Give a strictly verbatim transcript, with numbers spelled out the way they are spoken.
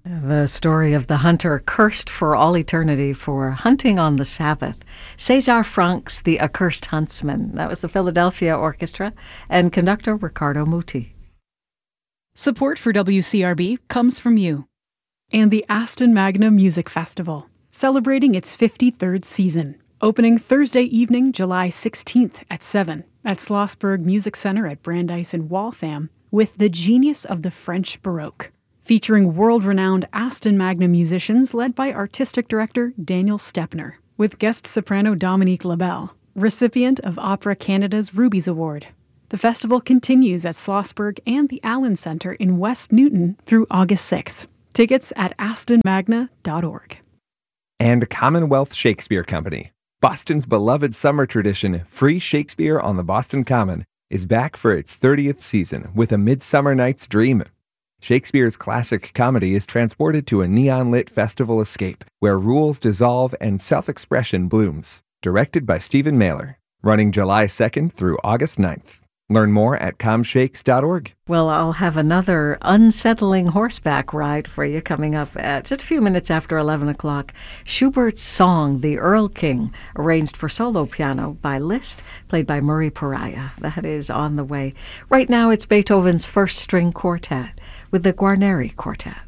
The story of the hunter cursed for all eternity for hunting on the Sabbath. César Franck's The Accursed Huntsman. That was the Philadelphia Orchestra and conductor Riccardo Muti. Support for W C R B comes from you and the Aston Magna Music Festival, celebrating its fifty-third season. Opening Thursday evening, July sixteenth at seven at Schlossberg Music Center at Brandeis in Waltham with The Genius of the French Baroque, featuring world-renowned Aston Magna musicians led by artistic director Daniel Stepner, with guest soprano Dominique Labelle, recipient of Opera Canada's Rubies Award. The festival continues at Schlossberg and the Allen Center in West Newton through August sixth. Tickets at aston magna dot org. And Commonwealth Shakespeare Company. Boston's beloved summer tradition, Free Shakespeare on the Boston Common, is back for its thirtieth season with A Midsummer Night's Dream. Shakespeare's classic comedy is transported to a neon-lit festival escape where rules dissolve and self-expression blooms. Directed by Stephen Mailer. Running July second through August ninth. Learn more at com shakes dot org. Well, I'll have another unsettling horseback ride for you coming up at just a few minutes after eleven o'clock. Schubert's song, The Earl King, arranged for solo piano by Liszt, played by Murray Pariah. That is on the way. Right now, it's Beethoven's First String Quartet with the Guarneri Quartet.